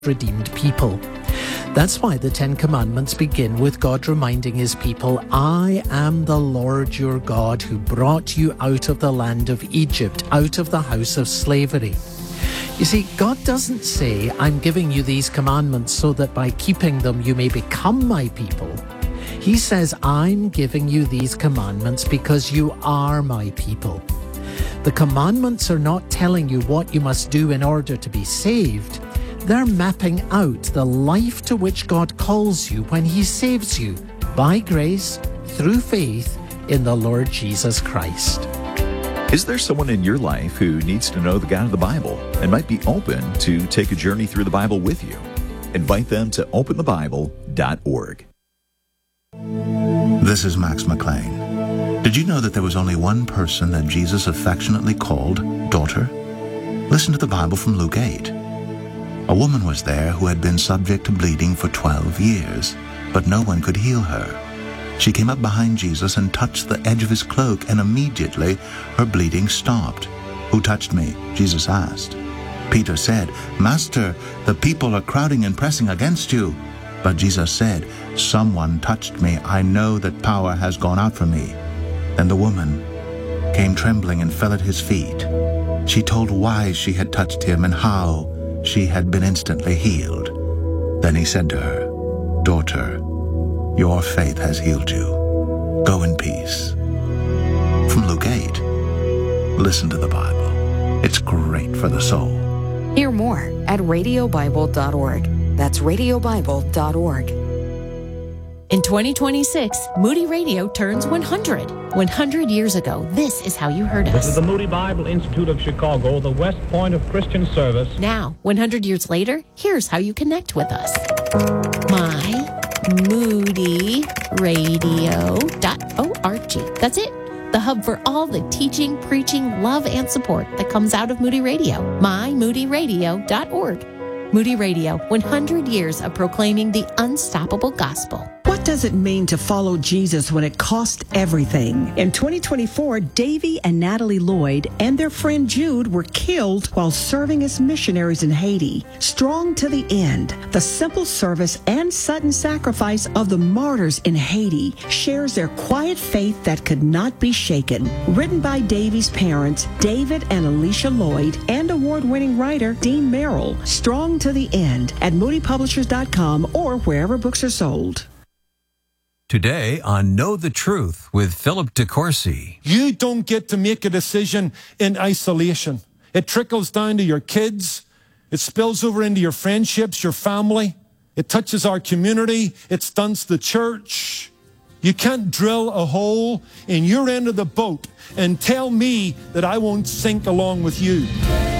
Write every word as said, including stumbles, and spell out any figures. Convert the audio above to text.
redeemed people. That's why the Ten Commandments begin with God reminding his people, I am the Lord your God who brought you out of the land of Egypt, out of the house of slavery. You see, God doesn't say, I'm giving you these commandments so that by keeping them you may become my people. He says, I'm giving you these commandments because you are my people. The commandments are not telling you what you must do in order to be saved. They're mapping out the life to which God calls you when he saves you by grace through faith in the Lord Jesus Christ. Is there someone in your life who needs to know the God of the Bible and might be open to take a journey through the Bible with you? Invite them to open the bible dot org. This is Max McLean. Did you know that there was only one person that Jesus affectionately called daughter? Listen to the Bible from Luke eight. A woman was there who had been subject to bleeding for twelve years, but no one could heal her. She came up behind Jesus and touched the edge of his cloak, and immediately her bleeding stopped. Who touched me? Jesus asked. Peter said, Master, the people are crowding and pressing against you. But Jesus said, Someone touched me. I know that power has gone out from me. Then the woman came trembling and fell at his feet. She told why she had touched him and how she had been instantly healed. Then he said to her, Daughter, your faith has healed you. Go in peace. From Luke eight. Listen to the Bible. It's great for the soul. Hear more at radio bible dot org. That's radio bible dot org. In twenty twenty-six, Moody Radio turns one hundred. one hundred years ago, this is how you heard us. This is the Moody Bible Institute of Chicago, the West Point of Christian service. Now, one hundred years later, here's how you connect with us. My Moody Radio dot org. That's it. The hub for all the teaching, preaching, love, and support that comes out of Moody Radio. My Moody Radio dot org. Moody Radio, one hundred years of proclaiming the unstoppable gospel. What does it mean to follow Jesus when it costs everything? In twenty twenty-four, Davy and Natalie Lloyd and their friend Jude were killed while serving as missionaries in Haiti. Strong to the end, the simple service and sudden sacrifice of the martyrs in Haiti shares their quiet faith that could not be shaken. Written by Davy's parents, David and Alicia Lloyd, and award-winning writer Dean Merrill. Strong to the end at moody publishers dot com or wherever books are sold. Today on Know the Truth with Philip DeCourcy. You don't get to make a decision in isolation. It trickles down to your kids. It spills over into your friendships, your family. It touches our community. It stunts the church. You can't drill a hole in your end of the boat and tell me that I won't sink along with you.